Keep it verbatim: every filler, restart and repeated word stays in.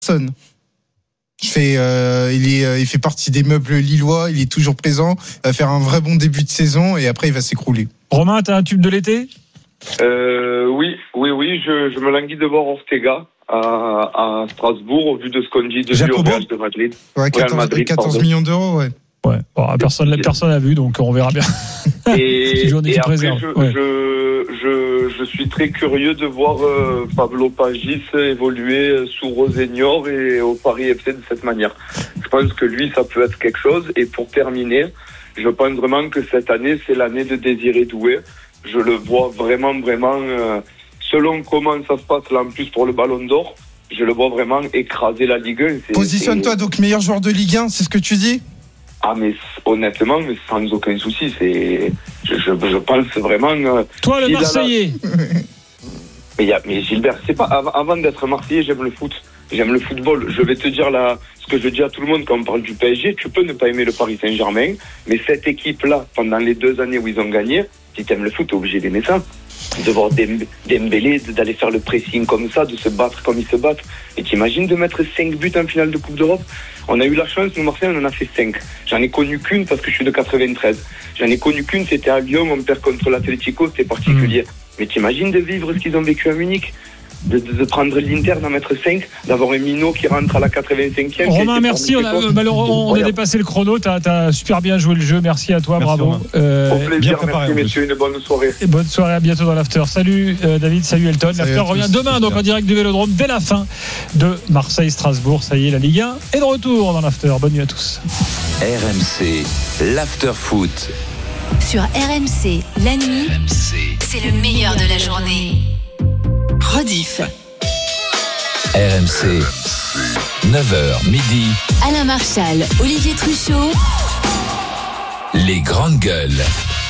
Personne. Je fais, euh, il est, euh, il fait partie des meubles lillois. Il est toujours présent. Il va faire un vrai bon début de saison et après il va s'écrouler. Romain, t'as un tube de l'été ? Euh, oui, oui, oui, je, je me languis de voir Ortega à, à Strasbourg au vu de ce qu'on dit de lui au Real de Madrid. Ouais, quatorze, Madrid, quatorze millions d'euros, ouais. Ouais, bon, personne la personne n'a vu, donc on verra bien. Et, et après, réserve. je, Ouais. je, je, je suis très curieux de voir euh, Pablo Pagis évoluer sous Rosenior et au Paris F C de cette manière. Je pense que lui, ça peut être quelque chose. Et pour terminer, je pense vraiment que cette année, c'est l'année de Désiré Doué. Je le vois vraiment, vraiment, euh, selon comment ça se passe là en plus pour le Ballon d'Or, je le vois vraiment écraser la Ligue un. C'est, Positionne-toi c'est... donc meilleur joueur de Ligue un, c'est ce que tu dis ? Ah mais honnêtement, mais sans aucun souci, c'est, je, je, je pense vraiment. Euh, Toi le Marseillais. La... mais, y a, mais Gilbert, c'est pas avant, avant d'être Marseillais, j'aime le foot, j'aime le football. Je vais te dire là, ce que je dis à tout le monde quand on parle du P S G, tu peux ne pas aimer le Paris Saint-Germain, mais cette équipe-là, pendant les deux années où ils ont gagné, si t'aimes le foot, t'es obligé d'aimer ça. De voir Dembélé, d'aller faire le pressing comme ça, de se battre comme ils se battent. Et t'imagines de mettre cinq buts en finale de Coupe d'Europe ? On a eu la chance, nous Marseille, on en a fait cinq. J'en ai connu qu'une parce que je suis de quatre-vingt-treize. J'en ai connu qu'une, c'était à Lyon, on perd contre l'Atlético, c'était particulier. Mmh. Mais t'imagines de vivre ce qu'ils ont vécu à Munich ? De, de, de prendre l'Inter, d'en mettre cinq, d'avoir un Minot qui rentre à la quatre-vingt-cinquième. Romain, merci. On a, euh, malheureusement, on a dépassé le chrono. Tu as super bien joué le jeu. Merci à toi. Merci, bravo. Euh, Au plaisir. Merci, messieurs. Une bonne soirée. Et bonne soirée. À bientôt dans l'After. Salut euh, David. Salut Elton. L'After revient demain, donc en direct du Vélodrome, dès la fin de Marseille-Strasbourg. Ça y est, la Ligue un est de retour dans l'After. Bonne nuit à tous. R M C, l'After Foot. Sur R M C, la nuit, R M C. C'est le meilleur de la journée. Rediff. R M C, neuf heures midi. Alain Marchal, Olivier Truchot. Les grandes gueules.